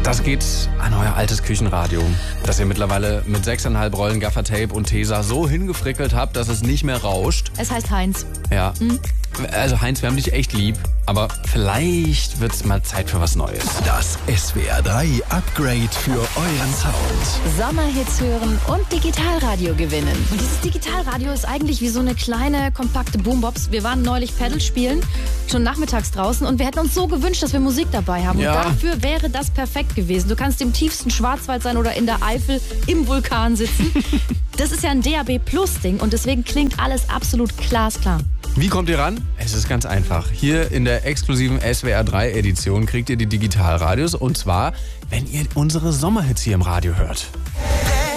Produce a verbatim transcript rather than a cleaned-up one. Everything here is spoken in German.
Das geht an euer altes Küchenradio, das ihr mittlerweile mit sechseinhalb Rollen Gaffertape und Tesa so hingefrickelt habt, dass es nicht mehr rauscht. Es heißt Heinz. Ja. Mhm. Also Heinz, wir haben dich echt lieb, aber vielleicht wird es mal Zeit für was Neues. Das S W R drei Upgrade für euren Sound. Sommerhits hören und Digitalradio gewinnen. Und dieses Digitalradio ist eigentlich wie so eine kleine, kompakte Boombox. Wir waren neulich Paddle spielen, schon nachmittags draußen, und wir hätten uns so gewünscht, dass wir Musik dabei haben. Ja. Und dafür wäre das perfekt gewesen. Du kannst im tiefsten Schwarzwald sein oder in der Eifel im Vulkan sitzen. Das ist ja ein D A B Plus Ding und deswegen klingt alles absolut glasklar. Wie kommt ihr ran? Es ist ganz einfach. Hier in der exklusiven S W R drei Edition kriegt ihr die Digitalradios, und zwar, wenn ihr unsere Sommerhits hier im Radio hört.